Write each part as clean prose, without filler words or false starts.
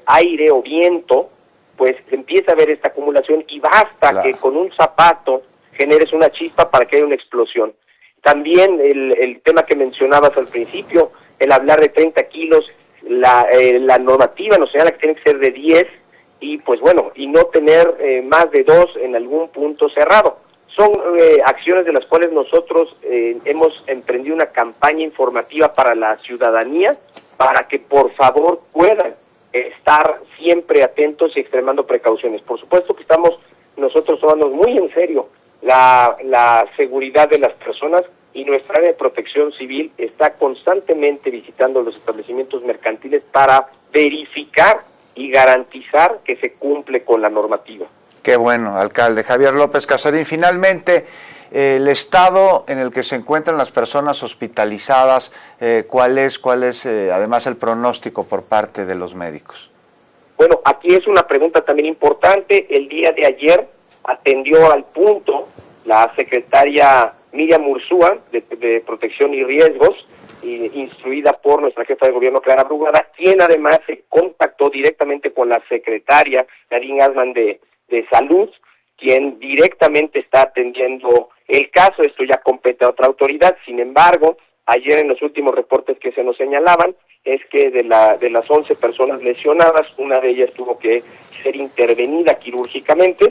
aire o viento, pues empieza a haber esta acumulación y basta que con un zapato generes una chispa para que haya una explosión. También el tema que mencionabas al principio, el hablar de 30 kilos, la normativa nos señala que tiene que ser de 10 y pues bueno, y no tener más de 2 en algún punto cerrado. Son acciones de las cuales nosotros hemos emprendido una campaña informativa para la ciudadanía, para que por favor puedan estar siempre atentos y extremando precauciones. Por supuesto que estamos nosotros tomando muy en serio la seguridad de las personas, y nuestra área de protección civil está constantemente visitando los establecimientos mercantiles para verificar y garantizar que se cumple con la normativa. Qué bueno, alcalde. Javier López Casarín, finalmente, el estado en el que se encuentran las personas hospitalizadas, ¿cuál es además el pronóstico por parte de los médicos? Bueno, aquí es una pregunta también importante. El día de ayer atendió al punto la secretaria Miriam Ursúa, de Protección y Riesgos, instruida por nuestra jefa de gobierno, Clara Brugada, quien además se contactó directamente con la secretaria Nadine Gassman de Salud, quien directamente está atendiendo el caso. Esto ya compete a otra autoridad. Sin embargo, ayer en los últimos reportes que se nos señalaban, es que de las 11 personas lesionadas, una de ellas tuvo que ser intervenida quirúrgicamente,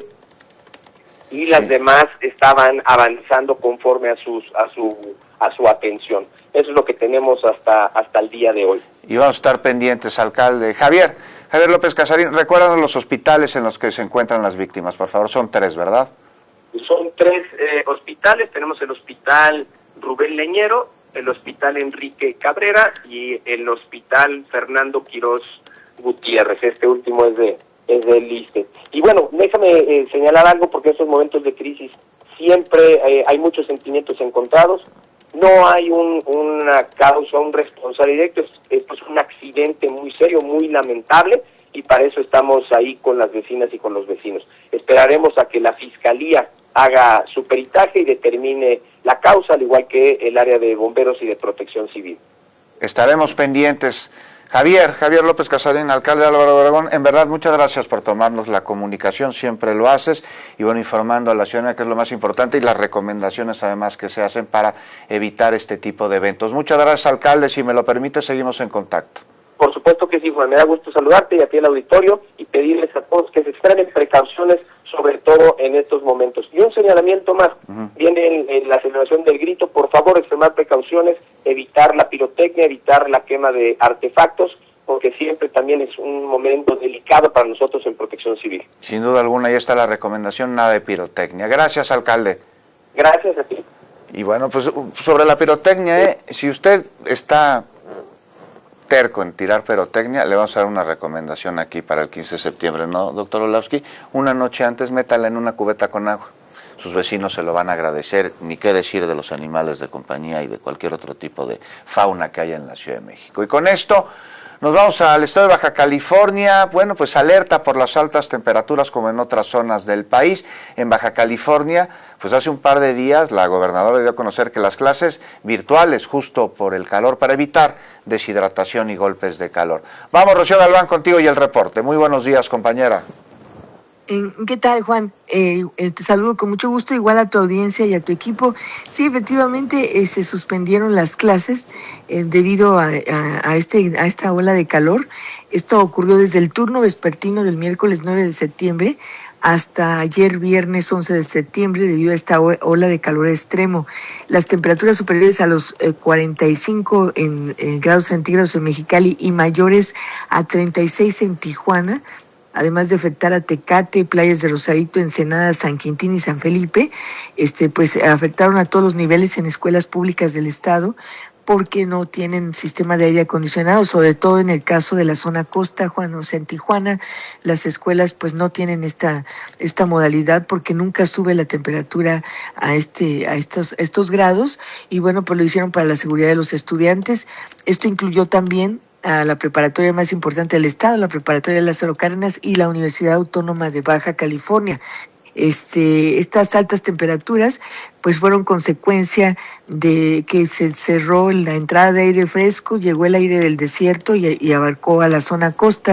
y las demás estaban avanzando conforme a su atención. Eso es lo que tenemos hasta el día de hoy. Y vamos a estar pendientes, alcalde. Javier López Casarín, recuérdanos los hospitales en los que se encuentran las víctimas, por favor. Son 3, ¿verdad? Son 3 hospitales. Tenemos el Hospital Rubén Leñero, el Hospital Enrique Cabrera y el Hospital Fernando Quirós Gutiérrez. Este último es del ISSSTE. Y bueno, déjame señalar algo, porque en estos momentos de crisis siempre hay muchos sentimientos encontrados. No hay una causa, un responsable directo. Esto es un accidente muy serio, muy lamentable, y para eso estamos ahí con las vecinas y con los vecinos. Esperaremos a que la Fiscalía haga su peritaje y determine la causa, al igual que el área de bomberos y de protección civil. Estaremos pendientes. Javier López Casarín, alcalde de Álvaro Obregón, en verdad muchas gracias por tomarnos la comunicación, siempre lo haces, y bueno, informando a la ciudadanía, que es lo más importante, y las recomendaciones además que se hacen para evitar este tipo de eventos. Muchas gracias, alcalde. Si me lo permite, seguimos en contacto. Por supuesto que sí, Juan, me da gusto saludarte y a ti el auditorio, y pedirles a todos que se extremen precauciones, sobre todo en estos momentos. Y un señalamiento más, viene en la celebración del grito, por favor, extremar precauciones, evitar la pirotecnia, evitar la quema de artefactos, porque siempre también es un momento delicado para nosotros en Protección Civil. Sin duda alguna, ahí está la recomendación, nada de pirotecnia. Gracias, alcalde. Gracias a ti. Y bueno, pues sobre la pirotecnia, si usted está terco en tirar pirotecnia, le vamos a dar una recomendación aquí para el 15 de septiembre, ¿no, doctor Orlowski? Una noche antes, métala en una cubeta con agua. Sus vecinos se lo van a agradecer, ni qué decir de los animales de compañía y de cualquier otro tipo de fauna que haya en la Ciudad de México. Y con esto nos vamos al estado de Baja California. Bueno, pues alerta por las altas temperaturas como en otras zonas del país. En Baja California, pues hace un par de días la gobernadora dio a conocer que las clases virtuales, justo por el calor, para evitar deshidratación y golpes de calor. Vamos, Rocío Galván, contigo y el reporte. Muy buenos días, compañera. ¿Qué tal, Juan? Te saludo con mucho gusto, igual a tu audiencia y a tu equipo. Sí, efectivamente, se suspendieron las clases debido a esta ola de calor. Esto ocurrió desde el turno vespertino del miércoles 9 de septiembre hasta ayer viernes 11 de septiembre debido a esta ola de calor extremo. Las temperaturas superiores a los 45 en grados centígrados en Mexicali y mayores a 36 en Tijuana, además de afectar a Tecate, playas de Rosarito, Ensenada, San Quintín y San Felipe, pues afectaron a todos los niveles en escuelas públicas del estado, porque no tienen sistema de aire acondicionado, sobre todo en el caso de la zona costa, Juan. O sea, en Tijuana las escuelas pues no tienen esta modalidad, porque nunca sube la temperatura a estos grados, y bueno, pues lo hicieron para la seguridad de los estudiantes. Esto incluyó también a la preparatoria más importante del estado, la preparatoria Lázaro Cárdenas y la Universidad Autónoma de Baja California. Estas altas temperaturas pues fueron consecuencia de que se cerró la entrada de aire fresco, llegó el aire del desierto y abarcó a la zona costa.